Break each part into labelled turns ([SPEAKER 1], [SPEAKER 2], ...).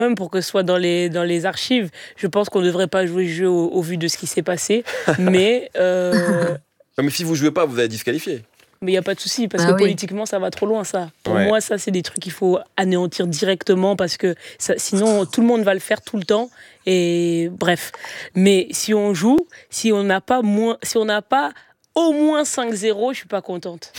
[SPEAKER 1] Même pour que ce soit dans les archives, je pense qu'on ne devrait pas jouer le jeu au vu de ce qui s'est passé. Mais
[SPEAKER 2] si vous jouez pas, vous allez disqualifier.
[SPEAKER 1] Mais il n'y a pas de souci, parce que politiquement, ça va trop loin, ça. Pour moi, ça, c'est des trucs qu'il faut anéantir directement, parce que sinon, tout le monde va le faire tout le temps. Et bref. Mais si on joue, si on n'a pas au moins 5-0, je ne suis pas contente.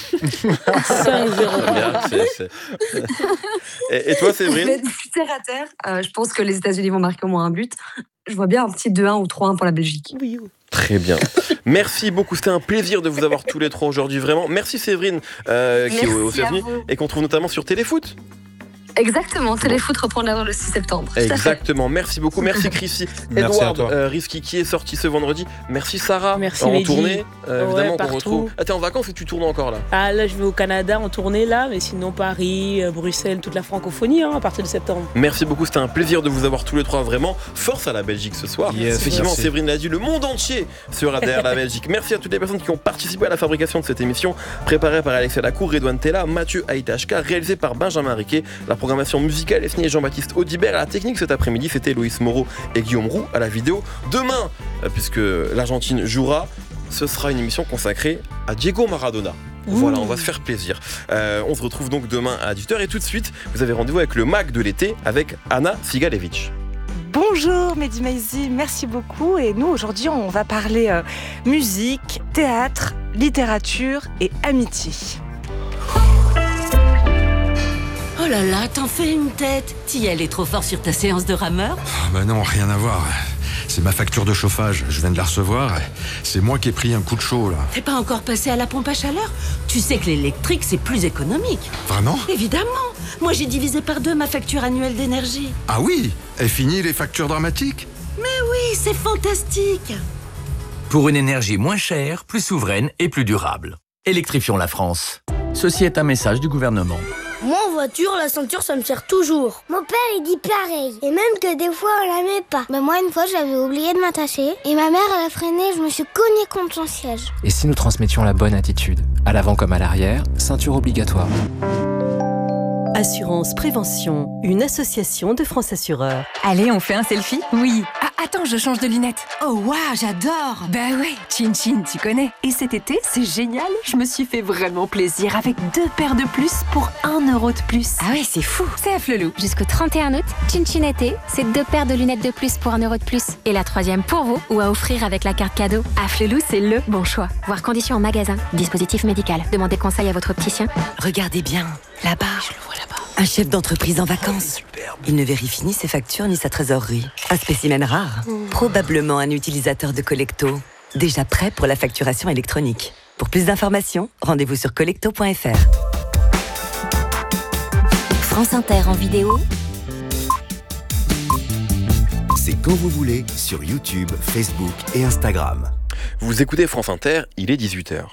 [SPEAKER 1] 5-0.
[SPEAKER 2] Et toi, Séverine ?
[SPEAKER 3] Terre à terre, je pense que les États-Unis vont marquer au moins un but. Je vois bien un petit 2-1 ou 3-1 pour la Belgique.
[SPEAKER 1] Oui.
[SPEAKER 2] Très bien. Merci beaucoup. C'était un plaisir de vous avoir tous les trois aujourd'hui. Vraiment. Merci Séverine, qui est aux États-Unis et qu'on trouve notamment sur Téléfoot.
[SPEAKER 3] Exactement, Téléfoot reprend le 6 septembre.
[SPEAKER 2] Exactement, merci beaucoup. Merci Chrissy. Edouard Risky qui est sorti ce vendredi. Merci Sarah.
[SPEAKER 1] Merci
[SPEAKER 2] en
[SPEAKER 1] Mehdi.
[SPEAKER 2] Tournée, évidemment qu'on
[SPEAKER 1] partout.
[SPEAKER 2] retrouve. T'es en vacances et tu tournes encore là ?
[SPEAKER 1] Là je vais au Canada en tournée là, mais sinon Paris, Bruxelles, toute la francophonie à partir de septembre.
[SPEAKER 2] Merci beaucoup, c'était un plaisir de vous avoir tous les trois, vraiment. Force à la Belgique ce soir. Effectivement, Séverine l'a dit, le monde entier sera derrière la Belgique. Merci à toutes les personnes qui ont participé à la fabrication de cette émission, préparée par Alexia Lacour, Redouane Tella, Mathieu Aïtachka, réalisée par Benjamin Riquet. La programmation musicale est signée Jean-Baptiste Audibert. À la technique cet après-midi, c'était Loïs Moreau et Guillaume Roux. À la vidéo, demain, puisque l'Argentine jouera, ce sera une émission consacrée à Diego Maradona. Voilà, on va se faire plaisir. On se retrouve donc demain à 18h et tout de suite, vous avez rendez-vous avec le MAG de l'été avec Anna Sigalevich.
[SPEAKER 4] Bonjour Mehdi Maizi, merci beaucoup. Et nous aujourd'hui on va parler musique, théâtre, littérature et amitié.
[SPEAKER 5] Oh là là, t'en fais une tête. T'y allais trop fort sur ta séance de rameur ?
[SPEAKER 6] Bah non, rien à voir. C'est ma facture de chauffage, je viens de la recevoir. C'est moi qui ai pris un coup de chaud là.
[SPEAKER 5] T'es pas encore passé à la pompe à chaleur ? Tu sais que l'électrique c'est plus économique.
[SPEAKER 6] Vraiment ?
[SPEAKER 5] Évidemment. Moi j'ai divisé par 2 ma facture annuelle d'énergie.
[SPEAKER 6] Ah oui ? Est fini les factures dramatiques ?
[SPEAKER 5] Mais oui, c'est fantastique.
[SPEAKER 7] Pour une énergie moins chère, plus souveraine et plus durable. Électrifions la France. Ceci est un message du gouvernement.
[SPEAKER 8] Moi en voiture, la ceinture ça me sert toujours. Mon père il dit pareil. Et même que des fois on la met pas. Mais moi une fois j'avais oublié de m'attacher. Et ma mère elle a freiné, je me suis cognée contre son siège.
[SPEAKER 9] Et si nous transmettions la bonne attitude ? À l'avant comme à l'arrière, ceinture obligatoire.
[SPEAKER 10] Assurance Prévention, une association de France Assureurs.
[SPEAKER 11] Allez, on fait un selfie ? Oui. Ah, attends, je change de lunettes.
[SPEAKER 10] Oh waouh, j'adore.
[SPEAKER 11] Bah ouais, Chin Chin, tu connais. Et cet été, c'est génial, je me suis fait vraiment plaisir avec 2 paires de plus pour 1 euro de plus.
[SPEAKER 10] Ah ouais, c'est fou.
[SPEAKER 11] C'est à Flelou.
[SPEAKER 12] Jusqu'au 31 août, Chin Chin été, c'est 2 paires de lunettes de plus pour 1 euro de plus. Et la 3e pour vous, ou à offrir avec la carte cadeau. À Flelou, c'est le bon choix. Voir conditions en magasin. Dispositif médical. Demandez conseil à votre opticien.
[SPEAKER 10] Regardez bien, là-bas.
[SPEAKER 5] Je le vois là-bas.
[SPEAKER 10] Un chef d'entreprise en vacances. Il ne vérifie ni ses factures ni sa trésorerie. Un spécimen rare. Probablement un utilisateur de Collecto. Déjà prêt pour la facturation électronique. Pour plus d'informations, rendez-vous sur collecto.fr.
[SPEAKER 12] France Inter en vidéo.
[SPEAKER 13] C'est quand vous voulez sur YouTube, Facebook et Instagram.
[SPEAKER 2] Vous écoutez France Inter, il est 18h.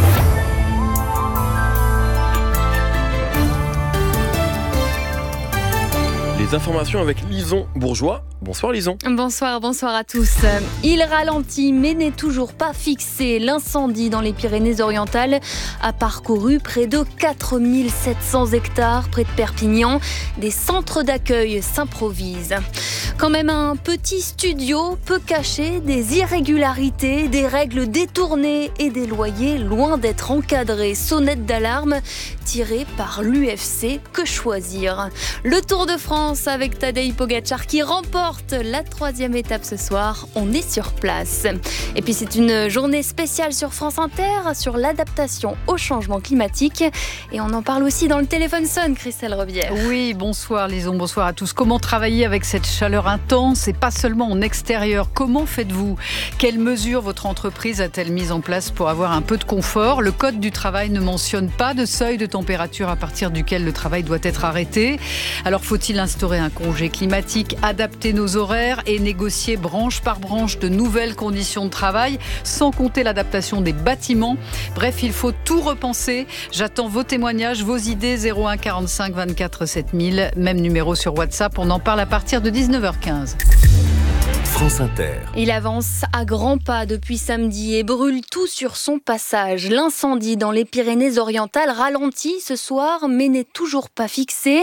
[SPEAKER 2] Les informations avec Lison Bourgeois. Bonsoir Lison.
[SPEAKER 14] Bonsoir à tous. Il ralentit mais n'est toujours pas fixé. L'incendie dans les Pyrénées-Orientales a parcouru près de 4700 hectares près de Perpignan. Des centres d'accueil s'improvisent. Quand même un petit studio peut cacher des irrégularités, des règles détournées et des loyers loin d'être encadrés. Sonnette d'alarme tirée par l'UFC. Que choisir ? Le Tour de France avec Tadej Pogačar qui remporte la 3e étape ce soir. On est sur place. Et puis c'est une journée spéciale sur France Inter sur l'adaptation au changement climatique. Et on en parle aussi dans le téléphone sonne, Christelle Rebière.
[SPEAKER 15] Oui, bonsoir Lison, bonsoir à tous. Comment travailler avec cette chaleur intense et pas seulement en extérieur ? Comment faites-vous ? Quelles mesures votre entreprise a-t-elle mises en place pour avoir un peu de confort ? Le Code du travail ne mentionne pas de seuil de température à partir duquel le travail doit être arrêté. Alors faut-il instaurer un congé climatique, adapter nos horaires et négocier branche par branche de nouvelles conditions de travail, sans compter l'adaptation des bâtiments. Bref, il faut tout repenser. J'attends vos témoignages, vos idées, 01 45 24 7000, même numéro sur WhatsApp. On en parle à partir de 19h15.
[SPEAKER 13] France Inter.
[SPEAKER 14] Il avance à grands pas depuis samedi et brûle tout sur son passage. L'incendie dans les Pyrénées-Orientales ralentit ce soir, mais n'est toujours pas fixé.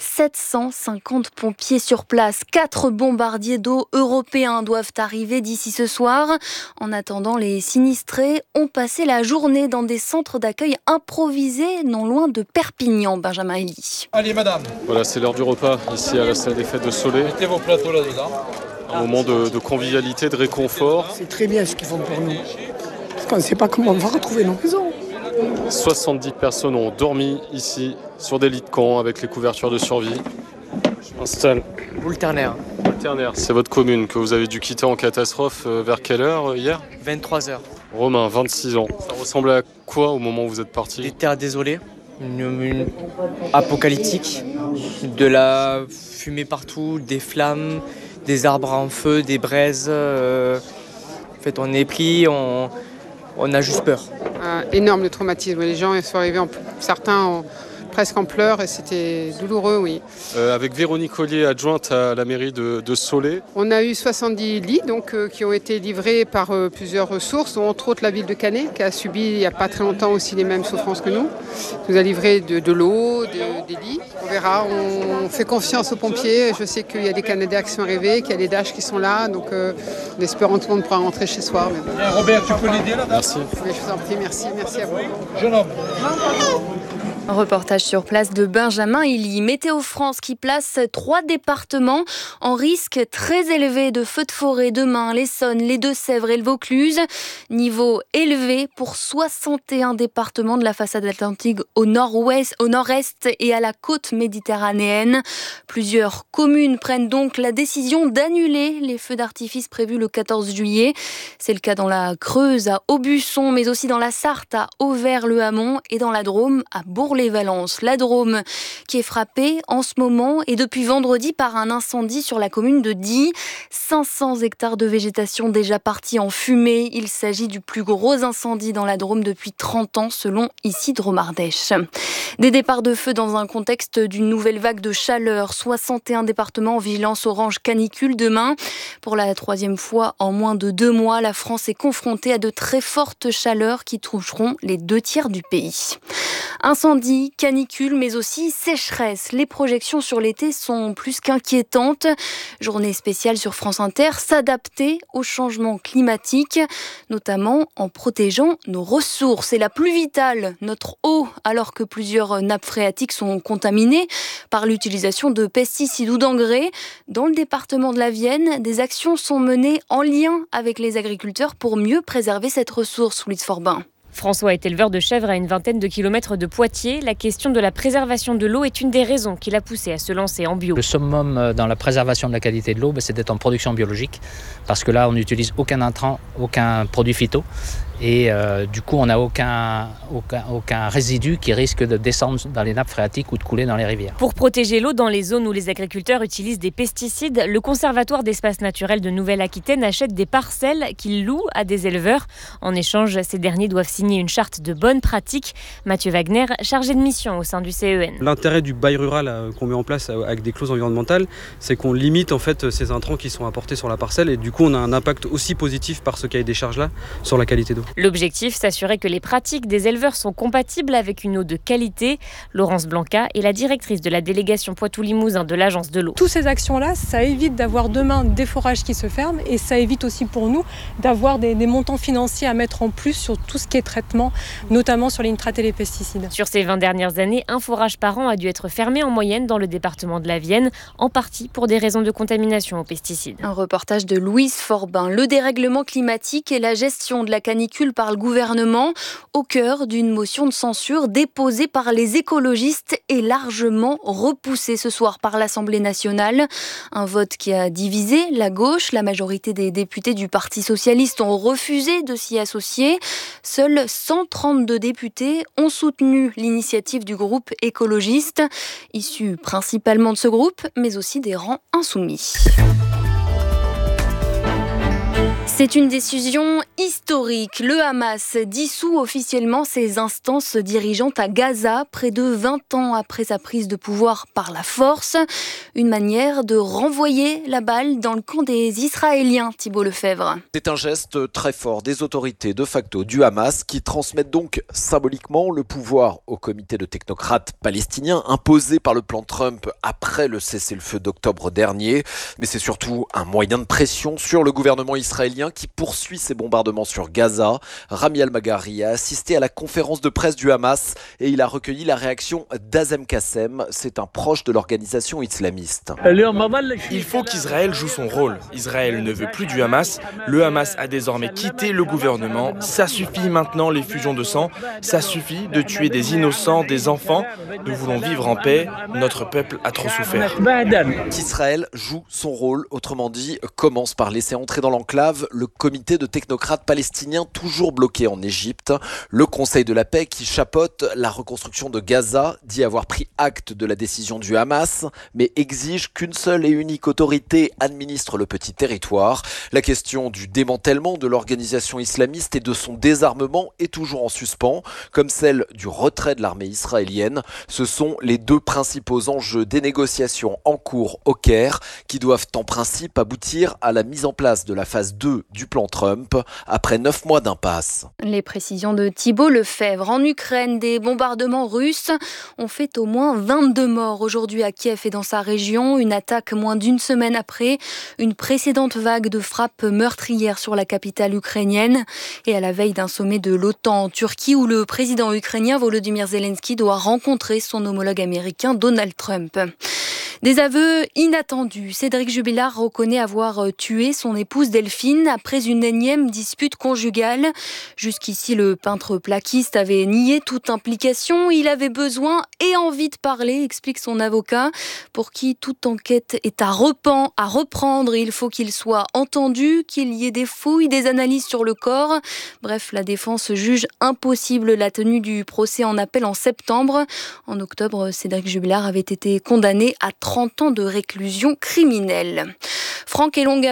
[SPEAKER 14] 750 pompiers sur place. 4 bombardiers d'eau européens doivent arriver d'ici ce soir. En attendant, les sinistrés ont passé la journée dans des centres d'accueil improvisés non loin de Perpignan. Benjamin Elie.
[SPEAKER 16] Allez madame. Voilà, c'est l'heure du repas ici à la salle des fêtes de Soleil. Mettez vos plateaux là-dedans. Un moment de convivialité, de réconfort.
[SPEAKER 17] C'est très bien ce qu'ils font pour nous. Parce qu'on ne sait pas comment on va retrouver nos maisons.
[SPEAKER 16] 70 personnes ont dormi ici sur des lits de camp avec les couvertures de survie. Je m'installe.
[SPEAKER 18] Boulternaire.
[SPEAKER 16] Boulternaire, c'est votre commune que vous avez dû quitter en catastrophe vers quelle heure hier ?
[SPEAKER 18] 23h.
[SPEAKER 16] Romain, 26 ans. Ça ressemblait à quoi au moment où vous êtes parti ?
[SPEAKER 18] Des terres désolées, une apocalyptique, de la fumée partout, des flammes, des arbres en feu, des braises. En fait, on est pris, on a juste peur.
[SPEAKER 19] Énorme le traumatisme. Les gens sont arrivés, certains presque en pleurs et c'était douloureux, oui.
[SPEAKER 16] Avec Véronique Ollier, adjointe à la mairie de Soleil.
[SPEAKER 19] On a eu 70 lits qui ont été livrés par plusieurs ressources, dont entre autres la ville de Canet, qui a subi il n'y a pas très longtemps aussi les mêmes souffrances que nous. Nous a livré de l'eau, des lits. On verra, on fait confiance aux pompiers. Je sais qu'il y a des Canadiens qui sont arrivés, qu'il y a des Dash qui sont là, donc en espérant que tout le monde pourra rentrer chez soi.
[SPEAKER 16] Bien, Robert, tu peux l'aider là ? Merci.
[SPEAKER 19] Mais je vous en prie, merci à vous.
[SPEAKER 16] Jeune homme.
[SPEAKER 14] Reportage sur place de Benjamin Elie. Météo France qui place 3 départements en risque très élevé de feux de forêt demain, l'Essonne, les Deux-Sèvres et le Vaucluse. Niveau élevé pour 61 départements de la façade atlantique au nord-ouest, au nord-est et à la côte méditerranéenne. Plusieurs communes prennent donc la décision d'annuler les feux d'artifice prévus le 14 juillet. C'est le cas dans la Creuse à Aubusson, mais aussi dans la Sarthe à Auvers-le-Hamon et dans la Drôme à Bourg-les-Valences. La Drôme qui est frappée en ce moment et depuis vendredi par un incendie sur la commune de Die. 500 hectares de végétation déjà partis en fumée. Il s'agit du plus gros incendie dans la Drôme depuis 30 ans selon ici Dromardèche. Des départs de feu dans un contexte d'une nouvelle vague de chaleur. 61 départements en vigilance orange canicule demain. Pour la 3e fois en moins de 2 mois, la France est confrontée à de très fortes chaleurs qui toucheront les 2/3 du pays. Incendie, canicule, mais aussi sécheresse. Les projections sur l'été sont plus qu'inquiétantes. Journée spéciale sur France Inter, s'adapter au changement climatique, notamment en protégeant nos ressources. Et la plus vitale, notre eau, alors que plusieurs nappes phréatiques sont contaminées par l'utilisation de pesticides ou d'engrais. Dans le département de la Vienne, des actions sont menées en lien avec les agriculteurs pour mieux préserver cette ressource, Louise Forbin.
[SPEAKER 20] François est éleveur de chèvres à une vingtaine de kilomètres de Poitiers. La question de la préservation de l'eau est une des raisons qui l'a poussé à se lancer en bio.
[SPEAKER 21] Le summum dans la préservation de la qualité de l'eau, c'est d'être en production biologique. Parce que là, on n'utilise aucun intrant, aucun produit phyto. Et du coup, on n'a aucun résidu qui risque de descendre dans les nappes phréatiques ou de couler dans les rivières.
[SPEAKER 20] Pour protéger l'eau dans les zones où les agriculteurs utilisent des pesticides, le Conservatoire d'espaces naturels de Nouvelle-Aquitaine achète des parcelles qu'il loue à des éleveurs. En échange, ces derniers doivent signer une charte de bonnes pratiques. Mathieu Wagner, chargé de mission au sein du CEN.
[SPEAKER 22] L'intérêt du bail rural qu'on met en place avec des clauses environnementales, c'est qu'on limite en fait ces intrants qui sont apportés sur la parcelle et du coup on a un impact aussi positif par ce cahier des charges-là sur la qualité d'eau.
[SPEAKER 20] L'objectif, s'assurer que les pratiques des éleveurs sont compatibles avec une eau de qualité. Laurence Blanca est la directrice de la délégation Poitou-Limousin de l'Agence de l'eau.
[SPEAKER 23] Toutes ces actions-là, ça évite d'avoir demain des forages qui se ferment et ça évite aussi pour nous d'avoir des montants financiers à mettre en plus sur tout ce qui est traitement, notamment sur les nitrates et les pesticides.
[SPEAKER 20] Sur ces 20 dernières années, un forage par an a dû être fermé en moyenne dans le département de la Vienne, en partie pour des raisons de contamination aux pesticides.
[SPEAKER 14] Un reportage de Louise Forbin. Le dérèglement climatique et la gestion de la canicule par le gouvernement au cœur d'une motion de censure déposée par les écologistes et largement repoussée ce soir par l'Assemblée nationale. Un vote qui a divisé la gauche. La majorité des députés du Parti socialiste ont refusé de s'y associer. Seuls 132 députés ont soutenu l'initiative du groupe écologiste, issu principalement de ce groupe, mais aussi des rangs insoumis. C'est une décision historique. Le Hamas dissout officiellement ses instances dirigeantes à Gaza, près de 20 ans après sa prise de pouvoir par la force. Une manière de renvoyer la balle dans le camp des Israéliens, Thibault Lefebvre.
[SPEAKER 1] C'est un geste très fort des autorités de facto du Hamas qui transmettent donc symboliquement le pouvoir au comité de technocrates palestiniens imposé par le plan Trump après le cessez-le-feu d'octobre dernier. Mais c'est surtout un moyen de pression sur le gouvernement israélien qui poursuit ses bombardements sur Gaza. Rami Al-Maghari a assisté à la conférence de presse du Hamas et il a recueilli la réaction d'Azem Kassem. C'est un proche de l'organisation islamiste.
[SPEAKER 3] Il faut qu'Israël joue son rôle. Israël ne veut plus du Hamas. Le Hamas a désormais quitté le gouvernement. Ça suffit maintenant les fusions de sang. Ça suffit de tuer des innocents, des enfants. Nous voulons vivre en paix. Notre peuple a trop souffert.
[SPEAKER 1] Qu'Israël joue son rôle, autrement dit, commence par laisser entrer dans l'enclave le comité de technocrates palestiniens toujours bloqué en Égypte. Le Conseil de la paix qui chapeaute la reconstruction de Gaza dit avoir pris acte de la décision du Hamas, mais exige qu'une seule et unique autorité administre le petit territoire. La question du démantèlement de l'organisation islamiste et de son désarmement est toujours en suspens, comme celle du retrait de l'armée israélienne. Ce sont les deux principaux enjeux des négociations en cours au Caire, qui doivent en principe aboutir à la mise en place de la phase 2 du plan Trump, après 9 mois d'impasse.
[SPEAKER 14] Les précisions de Thibault Lefebvre. En Ukraine, des bombardements russes ont fait au moins 22 morts aujourd'hui à Kiev et dans sa région. Une attaque moins d'une semaine après une précédente vague de frappes meurtrières sur la capitale ukrainienne. Et à la veille d'un sommet de l'OTAN en Turquie où le président ukrainien Volodymyr Zelensky doit rencontrer son homologue américain Donald Trump. Des aveux inattendus. Cédric Jubilard reconnaît avoir tué son épouse Delphine après une énième dispute conjugale. Jusqu'ici, le peintre plaquiste avait nié toute implication. Il avait besoin et envie de parler, explique son avocat, pour qui toute enquête est à reprendre. Il faut qu'il soit entendu, qu'il y ait des fouilles, des analyses sur le corps. Bref, la défense juge impossible la tenue du procès en appel en septembre. En octobre, Cédric Jubilard avait été condamné à 30 ans de réclusion criminelle. Franck Elong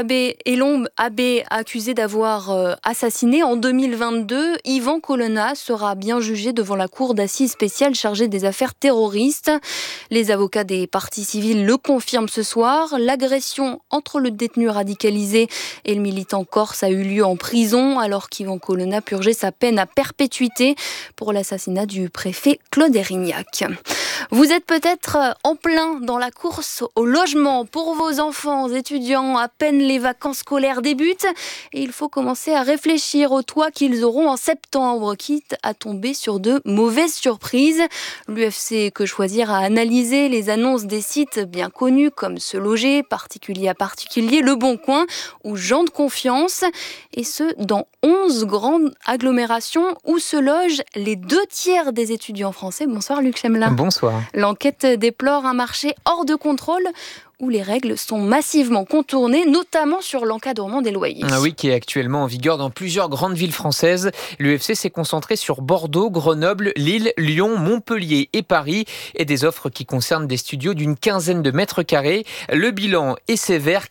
[SPEAKER 14] Abbé, accusé d'avoir assassiné en 2022, Yvan Colonna sera bien jugé devant la cour d'assises spéciale chargée des affaires terroristes. Les avocats des parties civiles le confirment ce soir. L'agression entre le détenu radicalisé et le militant corse a eu lieu en prison alors qu'Yvan Colonna purgeait sa peine à perpétuité pour l'assassinat du préfet Claude Érignac. Vous êtes peut-être en plein dans la course au logement pour vos enfants, étudiants, à peine les vacances scolaires débutent et il faut commencer à réfléchir au toit qu'ils auront en septembre, quitte à tomber sur de mauvaises surprises. L'UFC Que Choisir a analysé les annonces des sites bien connus comme Se Loger, Particulier à Particulier, Le Bon Coin ou Gens de Confiance, et ce dans 11 grandes agglomérations où se logent les 2/3 des étudiants français. Bonsoir Luc Chemelin.
[SPEAKER 9] Bonsoir.
[SPEAKER 14] L'enquête déplore un marché hors de contrôle où les règles sont massivement contournées, notamment sur l'encadrement des loyers.
[SPEAKER 9] Ah oui, qui est actuellement en vigueur dans plusieurs grandes villes françaises. L'UFC s'est concentré sur Bordeaux, Grenoble, Lille, Lyon, Montpellier et Paris, et des offres qui concernent des studios d'une quinzaine de mètres carrés. Le bilan est sévère,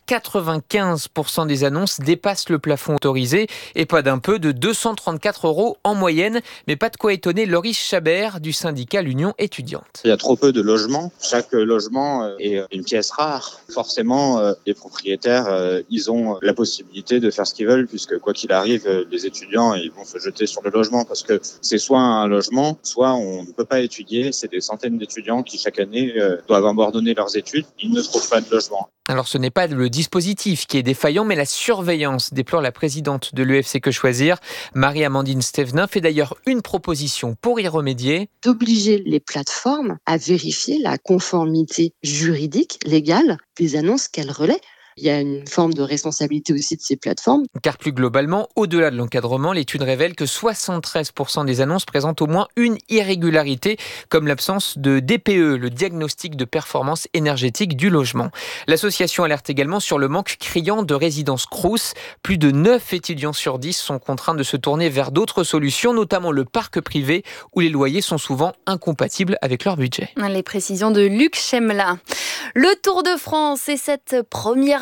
[SPEAKER 9] 95% des annonces dépassent le plafond autorisé, et pas d'un peu, de 234 € en moyenne. Mais pas de quoi étonner Loris Chabert du syndicat L'Union étudiante.
[SPEAKER 4] Il y a trop peu de logements. Chaque logement est une pièce rare. Forcément, les propriétaires, ils ont la possibilité de faire ce qu'ils veulent, puisque quoi qu'il arrive, les étudiants, ils vont se jeter sur le logement, parce que c'est soit un logement, soit on ne peut pas étudier. C'est des centaines d'étudiants qui, chaque année, doivent abandonner leurs études. Ils ne trouvent pas de logement.
[SPEAKER 9] Alors ce n'est pas le dispositif qui est défaillant, mais la surveillance, déplore la présidente de l'UFC Que Choisir. Marie-Amandine Stévenin fait d'ailleurs une proposition pour y remédier.
[SPEAKER 24] D'obliger les plateformes à vérifier la conformité juridique, légale, des annonces qu'elles relaient. Il y a une forme de responsabilité aussi de ces plateformes.
[SPEAKER 9] Car plus globalement, au-delà de l'encadrement, l'étude révèle que 73% des annonces présentent au moins une irrégularité, comme l'absence de DPE, le diagnostic de performance énergétique du logement. L'association alerte également sur le manque criant de résidences Crous. Plus de 9 étudiants sur 10 sont contraints de se tourner vers d'autres solutions, notamment le parc privé, où les loyers sont souvent incompatibles avec leur budget.
[SPEAKER 14] Les précisions de Luc Chemelin. Le Tour de France et cette première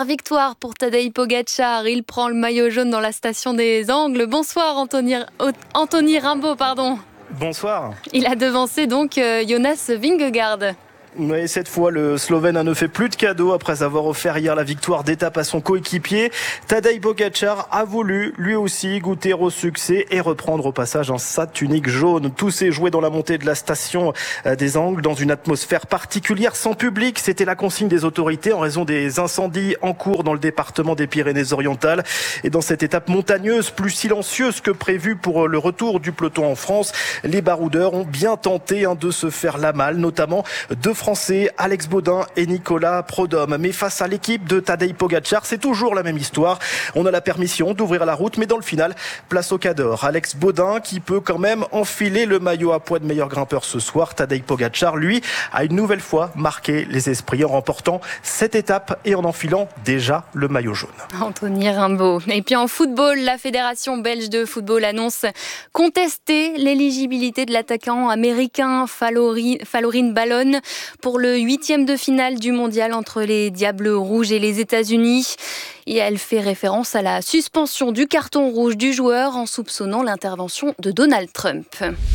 [SPEAKER 14] victoire pour Tadej Pogačar. Il prend le maillot jaune dans la station des Angles. Bonsoir Anthony Rimbaud, pardon.
[SPEAKER 6] Bonsoir.
[SPEAKER 14] Il a devancé donc Jonas Vingegaard.
[SPEAKER 6] Oui, cette fois, le Slovène ne fait plus de cadeaux après avoir offert hier la victoire d'étape à son coéquipier. Tadej Pogačar a voulu, lui aussi, goûter au succès et reprendre au passage sa tunique jaune. Tout s'est joué dans la montée de la station des Angles, dans une atmosphère particulière, sans public. C'était la consigne des autorités en raison des incendies en cours dans le département des Pyrénées-Orientales. Et dans cette étape montagneuse, plus silencieuse que prévu pour le retour du peloton en France, les baroudeurs ont bien tenté de se faire la malle, notamment deux Français, Alex Baudin et Nicolas Prodhomme. Mais face à l'équipe de Tadej Pogačar, c'est toujours la même histoire. On a la permission d'ouvrir la route, mais dans le final, place au Cador. Alex Baudin qui peut quand même enfiler le maillot à poids de meilleur grimpeur ce soir. Tadej Pogačar, lui, a une nouvelle fois marqué les esprits en remportant cette étape et en enfilant déjà le maillot jaune.
[SPEAKER 14] Anthony Rimbaud. Et puis en football, la Fédération belge de football annonce contester l'éligibilité de l'attaquant américain Falorin Ballon pour le 8e de finale du mondial entre les Diables Rouges et les États-Unis. Et elle fait référence à la suspension du carton rouge du joueur en soupçonnant l'intervention de Donald Trump.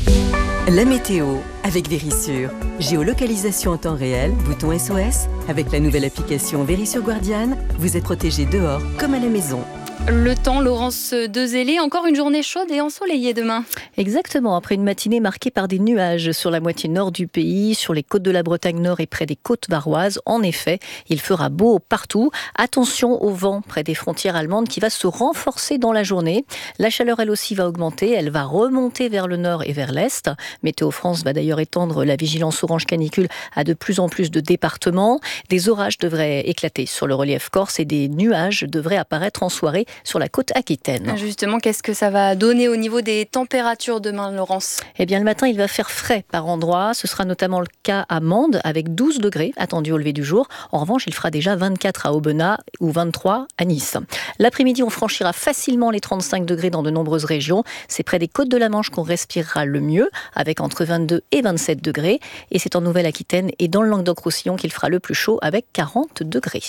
[SPEAKER 10] La météo avec Verisure. Géolocalisation en temps réel, bouton SOS. Avec la nouvelle application Verisure Guardian, vous êtes protégé dehors comme à la maison.
[SPEAKER 14] Le temps, Laurence Dezellé, encore une journée chaude et ensoleillée demain.
[SPEAKER 7] Exactement, après une matinée marquée par des nuages sur la moitié nord du pays, sur les côtes de la Bretagne Nord et près des côtes varoises. En effet, il fera beau partout. Attention au vent près des frontières allemandes qui va se renforcer dans la journée. La chaleur, elle aussi, va augmenter. Elle va remonter vers le nord et vers l'est. Météo France va d'ailleurs étendre la vigilance orange canicule à de plus en plus de départements. Des orages devraient éclater sur le relief corse et des nuages devraient apparaître en soirée sur la côte aquitaine.
[SPEAKER 14] Justement, qu'est-ce que ça va donner au niveau des températures demain, Laurence ?
[SPEAKER 7] Eh bien, le matin, il va faire frais par endroits. Ce sera notamment le cas à Mende, avec 12 degrés attendus au lever du jour. En revanche, il fera déjà 24 à Aubenas ou 23 à Nice. L'après-midi, on franchira facilement les 35 degrés dans de nombreuses régions. C'est près des côtes de la Manche qu'on respirera le mieux, avec entre 22 et 27 degrés. Et c'est en Nouvelle-Aquitaine et dans le Languedoc-Roussillon qu'il fera le plus chaud, avec 40 degrés.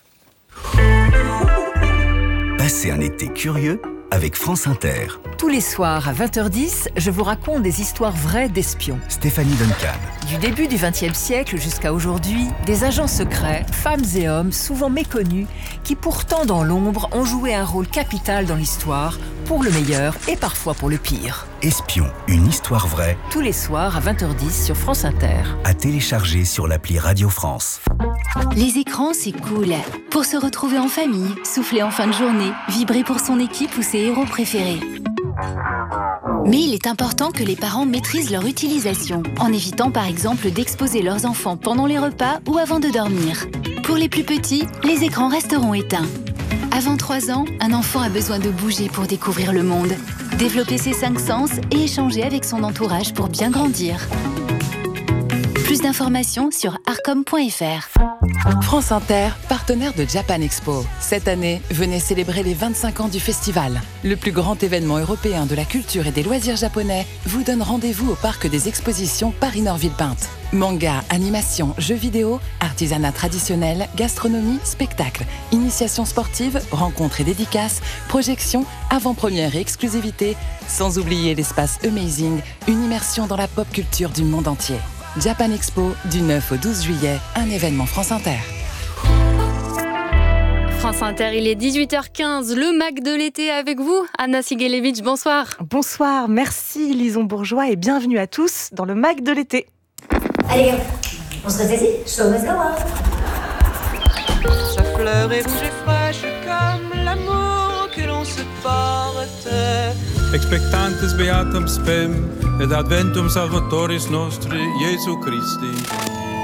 [SPEAKER 13] Passez un été curieux avec France Inter.
[SPEAKER 8] Tous les soirs à 20h10, je vous raconte des histoires vraies d'espions.
[SPEAKER 13] Stéphanie Duncan.
[SPEAKER 8] Du début du XXe siècle jusqu'à aujourd'hui, des agents secrets, femmes et hommes souvent méconnus, qui pourtant dans l'ombre ont joué un rôle capital dans l'histoire, pour le meilleur et parfois pour le pire.
[SPEAKER 13] Espion, une histoire vraie.
[SPEAKER 8] Tous les soirs à 20h10 sur France Inter.
[SPEAKER 13] À télécharger sur l'appli Radio France.
[SPEAKER 11] Les écrans, c'est cool. Pour se retrouver en famille, souffler en fin de journée, vibrer pour son équipe ou ses héros préférés. Mais il est important que les parents maîtrisent leur utilisation, en évitant par exemple d'exposer leurs enfants pendant les repas ou avant de dormir. Pour les plus petits, les écrans resteront éteints. Avant 3 ans, un enfant a besoin de bouger pour découvrir le monde, développer ses 5 sens et échanger avec son entourage pour bien grandir. Plus d'informations sur arcom.fr.
[SPEAKER 25] France Inter, partenaire de Japan Expo. Cette année, venez célébrer les 25 ans du festival. Le plus grand événement européen de la culture et des loisirs japonais vous donne rendez-vous au parc des expositions Paris-Nord-Villepinte. Manga, animation, jeux vidéo, artisanat traditionnel, gastronomie, spectacle, initiation sportive, rencontres et dédicaces, projections, avant-première et exclusivité, sans oublier l'espace Amazing, une immersion dans la pop culture du monde entier. Japan Expo, du 9 au 12 juillet, un événement France Inter.
[SPEAKER 14] France Inter, il est 18h15, le Mac de l'été avec vous. Anna Sigelevich, bonsoir.
[SPEAKER 26] Bonsoir, merci Lison Bourgeois et bienvenue à tous dans le Mac de l'été.
[SPEAKER 27] Allez, on se ressaisit, show must go on.
[SPEAKER 28] Sa fleur est rouge et fraîche comme l'amour que l'on se porte.
[SPEAKER 29] Expectantes beatum spem, et adventum salvatoris nostri, Jesu Christi.